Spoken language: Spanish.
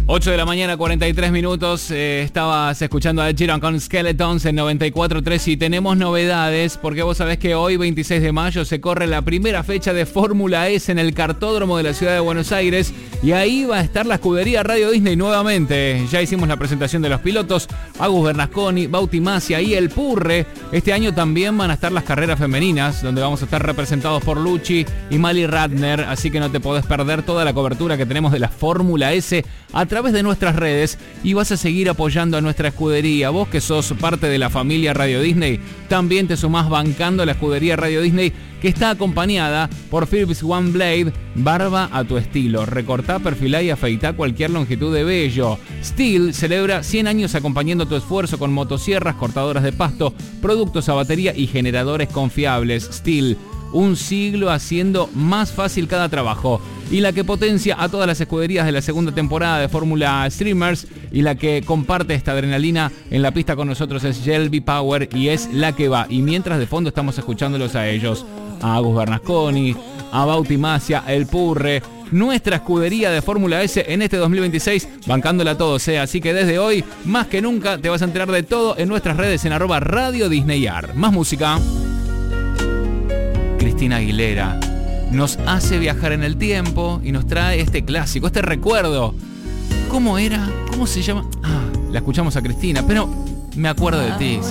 8 de la mañana, 43 minutos. Estabas escuchando a Ed Sheeran con Skeletons en 94.3 y tenemos novedades porque vos sabés que hoy, 26 de mayo, se corre la primera fecha de Fórmula S en el Kartódromo de la Ciudad de Buenos Aires y ahí va a estar la escudería Radio Disney nuevamente. Ya hicimos la presentación de los pilotos, Agus Bernasconi, Bauti Masia y El Purre. Este año también van a estar las carreras femeninas, donde vamos a estar representados por Lucci y Mali Ratner, así que no te podés perder toda la cobertura que tenemos de la Fórmula S a través de nuestras redes y vas a seguir apoyando a nuestra escudería. Vos que sos parte de la familia Radio Disney, también te sumás bancando a la escudería Radio Disney, que está acompañada por Philips One Blade, barba a tu estilo. Recortá, perfilá y afeitá cualquier longitud de vello. Stihl celebra 100 años acompañando tu esfuerzo con motosierras, cortadoras de pasto, productos a batería y generadores confiables. Stihl, un siglo haciendo más fácil cada trabajo. Y la que potencia a todas las escuderías de la segunda temporada de Fórmula Streamers y la que comparte esta adrenalina en la pista con nosotros es Shelby Power y es la que va. Y mientras de fondo estamos escuchándolos a ellos, a Agus Bernasconi, a Bauti Masia, El Purre, nuestra escudería de Fórmula S en este 2026, bancándola a todos, Así que desde hoy, más que nunca, te vas a enterar de todo en nuestras redes en @RadioDisneyAR. Más música. Cristina Aguilera nos hace viajar en el tiempo y nos trae este clásico, este recuerdo. ¿Cómo era? ¿Cómo se llama? La escuchamos a Cristina, pero me acuerdo de ti.